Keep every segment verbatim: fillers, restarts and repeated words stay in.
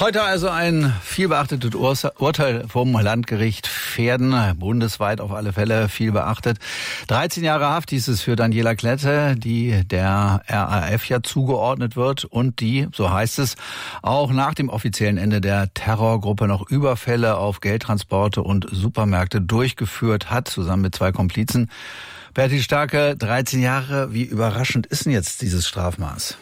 Heute also ein viel beachtetes Urteil vom Landgericht Verden, bundesweit auf alle Fälle viel beachtet. dreizehn Jahre Haft hieß es für Daniela Klette, die der R A F ja zugeordnet wird und die, so heißt es, auch nach dem offiziellen Ende der Terrorgruppe noch Überfälle auf Geldtransporte und Supermärkte durchgeführt hat, zusammen mit zwei Komplizen. Bertil Starke, dreizehn Jahre, wie überraschend ist denn jetzt dieses Strafmaß?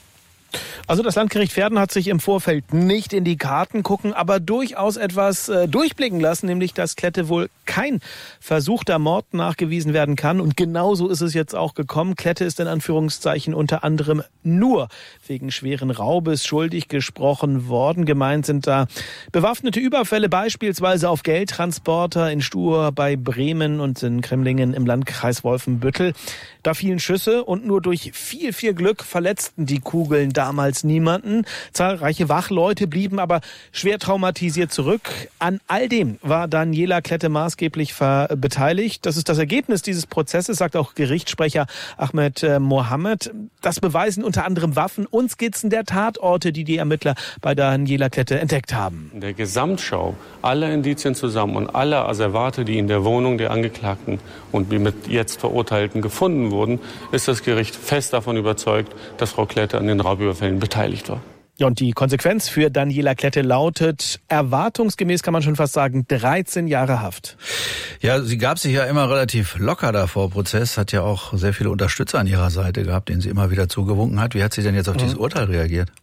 Also das Landgericht Verden hat sich im Vorfeld nicht in die Karten gucken, aber durchaus etwas äh, durchblicken lassen, nämlich dass Klette wohl kein versuchter Mord nachgewiesen werden kann. Und genauso ist es jetzt auch gekommen. Klette ist in Anführungszeichen unter anderem nur wegen schweren Raubes schuldig gesprochen worden. Gemeint sind da bewaffnete Überfälle, beispielsweise auf Geldtransporter in Stuhr bei Bremen und in Cremlingen im Landkreis Wolfenbüttel. Da fielen Schüsse und nur durch viel, viel Glück verletzten die Kugeln damals niemanden. Zahlreiche Wachleute blieben aber schwer traumatisiert zurück. An all dem war Daniela Klette maßgeblich beteiligt. Das ist das Ergebnis dieses Prozesses, sagt auch Gerichtssprecher Ahmed äh, Mohammed. Das beweisen unter anderem Waffen und Skizzen der Tatorte, die die Ermittler bei Daniela Klette entdeckt haben. In der Gesamtschau aller Indizien zusammen und aller Asservate, die in der Wohnung der Angeklagten und wie mit jetzt Verurteilten gefunden wurden, ist das Gericht fest davon überzeugt, dass Frau Klette an den Raubüberfällen beteiligt war. Ja, und die Konsequenz für Daniela Klette lautet erwartungsgemäß, kann man schon fast sagen, dreizehn Jahre Haft. Ja, sie gab sich ja immer relativ locker da vor Prozess, hat ja auch sehr viele Unterstützer an ihrer Seite gehabt, denen sie immer wieder zugewunken hat. Wie hat sie denn jetzt auf mhm. dieses Urteil reagiert?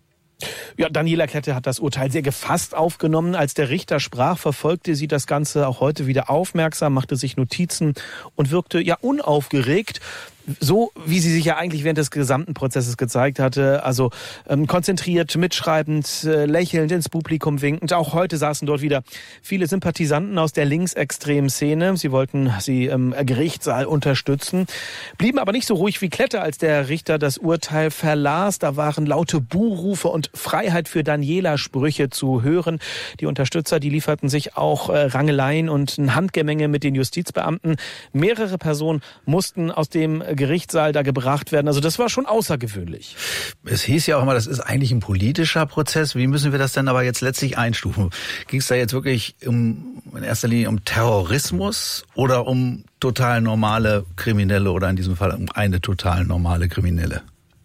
Ja, Daniela Klette hat das Urteil sehr gefasst aufgenommen. Als der Richter sprach, verfolgte sie das Ganze auch heute wieder aufmerksam, machte sich Notizen und wirkte ja unaufgeregt. So, wie sie sich ja eigentlich während des gesamten Prozesses gezeigt hatte, also ähm, konzentriert, mitschreibend, äh, lächelnd, ins Publikum winkend. Auch heute saßen dort wieder viele Sympathisanten aus der linksextremen Szene. Sie wollten sie im Gerichtssaal unterstützen, blieben aber nicht so ruhig wie Klette, als der Richter das Urteil verlas. Da waren laute Buhrufe und Freiheit für Daniela-Sprüche zu hören. Die Unterstützer, die lieferten sich auch äh, Rangeleien und ein Handgemenge mit den Justizbeamten. Mehrere Personen mussten aus dem Gerichtssaal da gebracht werden. Also das war schon außergewöhnlich. Es hieß ja auch immer, das ist eigentlich ein politischer Prozess. Wie müssen wir das denn aber jetzt letztlich einstufen? Ging es da jetzt wirklich um, in erster Linie um Terrorismus oder um total normale Kriminelle oder in diesem Fall um eine total normale Kriminelle?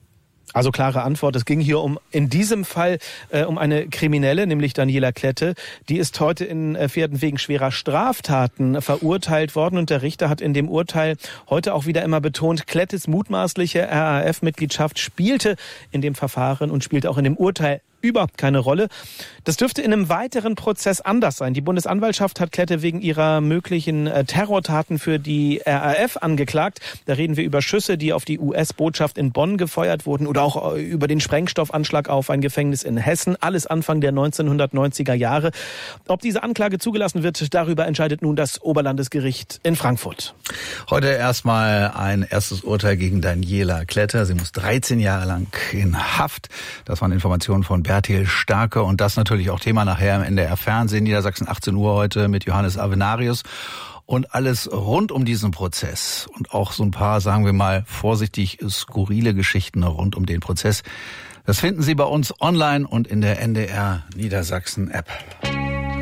Also klare Antwort, es ging hier um in diesem Fall äh, um eine Kriminelle, nämlich Daniela Klette. Die ist heute in äh, Verden wegen schwerer Straftaten verurteilt worden und der Richter hat in dem Urteil heute auch wieder immer betont, Klettes mutmaßliche R A F-Mitgliedschaft spielte in dem Verfahren und spielte auch in dem Urteil überhaupt keine Rolle. Das dürfte in einem weiteren Prozess anders sein. Die Bundesanwaltschaft hat Klette wegen ihrer möglichen äh, Terrortaten für die R A F angeklagt. Da reden wir über Schüsse, die auf die U S-Botschaft in Bonn gefeuert wurden oder auch äh, über den Sprengstoffanschlag auf ein Gefängnis in Hessen. Alles Anfang der neunzehnhundertneunziger Jahre. Ob diese Anklage zugelassen wird, darüber entscheidet nun das Oberlandesgericht in Frankfurt. Heute erstmal ein erstes Urteil gegen Daniela Klette. Sie muss dreizehn Jahre lang in Haft. Das waren Informationen von Bertil Starke und das natürlich auch Thema nachher im N D R Fernsehen, Niedersachsen achtzehn Uhr heute mit Johannes Avenarius und alles rund um diesen Prozess und auch so ein paar, sagen wir mal vorsichtig, skurrile Geschichten rund um den Prozess. Das finden Sie bei uns online und in der N D R Niedersachsen App.